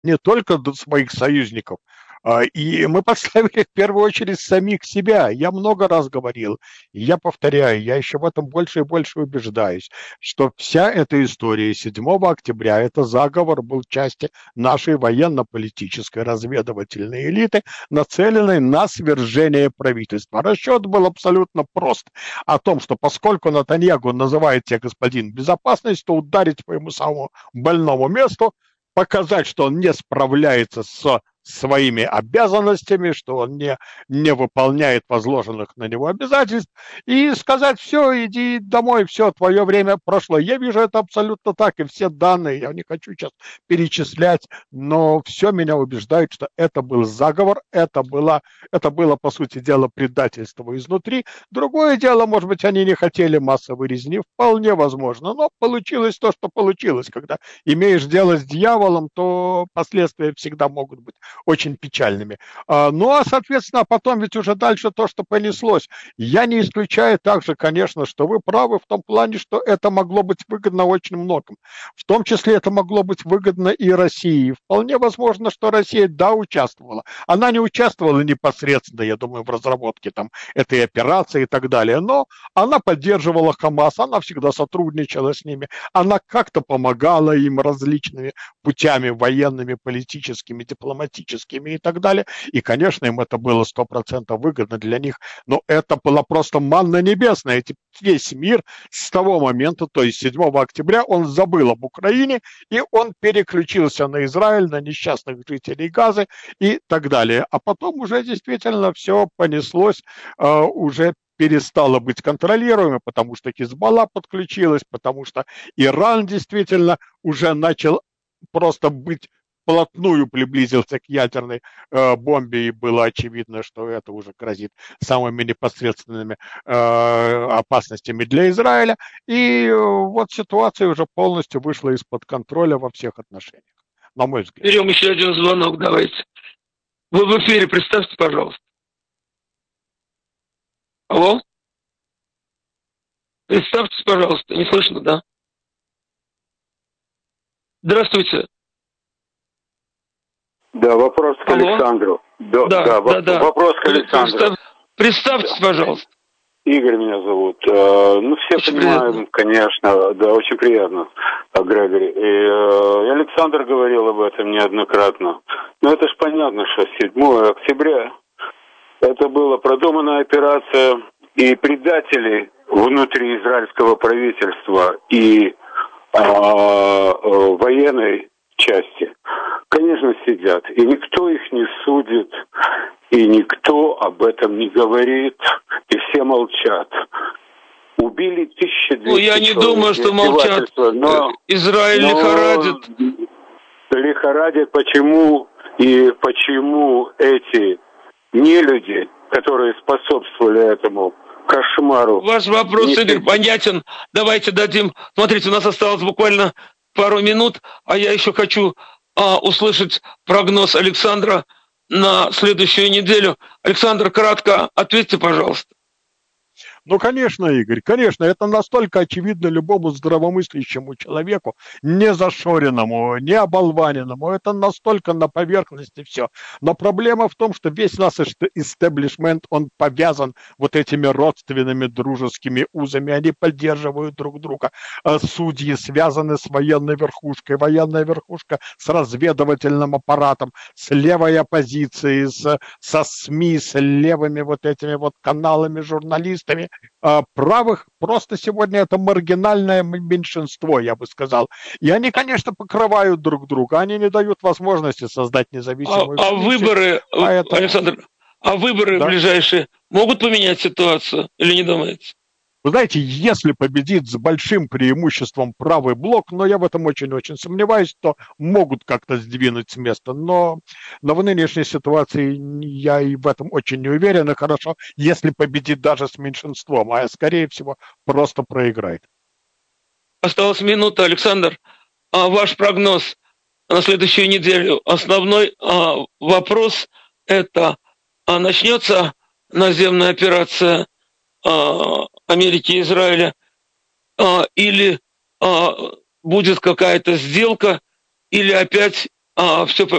не только своих союзников, и мы подставили в первую очередь самих себя. Я много раз говорил, и я повторяю, я еще в этом больше и больше убеждаюсь, что вся эта история 7 октября – это заговор был части нашей военно-политической разведывательной элиты, нацеленной на свержение правительства. Расчет был абсолютно прост о том, что поскольку Нетаньяху называет себя господин безопасность, то ударить по ему самому больному месту, показать, что он не справляется с своими обязанностями, что он не выполняет возложенных на него обязательств, и сказать: все, иди домой, все, твое время прошло. Я вижу это абсолютно так, и все данные, я не хочу сейчас перечислять, но все меня убеждает, что это был заговор, это было, по сути дела, предательство изнутри. Другое дело, может быть, они не хотели массовой резни, вполне возможно, но получилось то, что получилось. Когда имеешь дело с дьяволом, то последствия всегда могут быть очень печальными. Ну, а, соответственно, потом ведь уже дальше то, что понеслось. Я не исключаю также, конечно, что вы правы в том плане, что это могло быть выгодно очень многим. В том числе это могло быть выгодно и России. Вполне возможно, что Россия, да, участвовала. Она не участвовала непосредственно, я думаю, в разработке там этой операции и так далее, но она поддерживала Хамас, она всегда сотрудничала с ними, она как-то помогала им различными путями военными, политическими, дипломатическими и так далее. И, конечно, им это было 100% выгодно для них, но это была просто манна небесная. Весь мир с того момента, то есть 7 октября, он забыл об Украине, и он переключился на Израиль, на несчастных жителей Газы и так далее. А потом уже действительно все понеслось, уже перестало быть контролируемым, потому что Хизбалла подключилась, потому что Иран действительно уже начал просто быть вплотную приблизился к ядерной бомбе, и было очевидно, что это уже грозит самыми непосредственными опасностями для Израиля. И вот ситуация уже полностью вышла из-под контроля во всех отношениях, на мой взгляд. Берем еще один звонок, давайте. Вы в эфире, представьте, пожалуйста. Алло? Представьтесь, пожалуйста, не слышно, да? Здравствуйте. Да, вопрос к Алло? Александру. Да. Вопрос к Александру. Представьтесь, пожалуйста. Игорь меня зовут. Ну, все Очень понимаем, приятно. конечно, да, очень приятно, Грегори. И Александр говорил об этом неоднократно. Но это ж понятно, что 7 октября это была продуманная операция, и предатели внутри израильского правительства и военной части, конечно, сидят. И никто их не судит, и никто об этом не говорит, и все молчат. Убили 1200 Ну, я не человек. думаю, что молчат. Израиль лихорадит. Лихорадит. Почему эти нелюди, которые способствовали этому кошмару... Ваш вопрос, Игорь, понятен. Давайте дадим... Смотрите, у нас осталось буквально пару минут, а я еще хочу услышать прогноз Александра на следующую неделю. Александр, кратко ответьте, пожалуйста. Ну, конечно, Игорь, конечно, это настолько очевидно любому здравомыслящему человеку, не зашоренному, не оболваненному, это настолько на поверхности все. Но проблема в том, что весь наш истеблишмент, он повязан вот этими родственными дружескими узами, они поддерживают друг друга. Судьи связаны с военной верхушкой, военная верхушка с разведывательным аппаратом, с левой оппозицией, со СМИ, с левыми вот этими вот каналами, журналистами. Правых просто сегодня это маргинальное меньшинство, я бы сказал. И они, конечно, покрывают друг друга, они не дают возможности создать независимую выборы, поэтому... Александр, выборы ближайшие могут поменять ситуацию или не думаете? Вы знаете, если победит с большим преимуществом правый блок, но я в этом очень-очень сомневаюсь, то могут как-то сдвинуть с места. Но в нынешней ситуации я и в этом очень не уверен. И хорошо, если победит даже с меньшинством, а скорее всего просто проиграет. Осталась минута, Александр. Ваш прогноз на следующую неделю. Основной вопрос – это начнется наземная операция Америки и Израиля, или будет какая-то сделка, или опять все